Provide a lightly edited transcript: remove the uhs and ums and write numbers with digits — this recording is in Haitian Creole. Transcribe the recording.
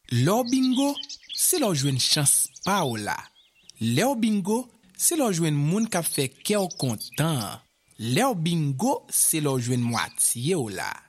L'or bingo, c'est l'or jwen chance pa ou la. L'or bingo, c'est l'or jwen moun ka fe kè ou kontan. L'or bingo, c'est l'or jwen moitié ou la.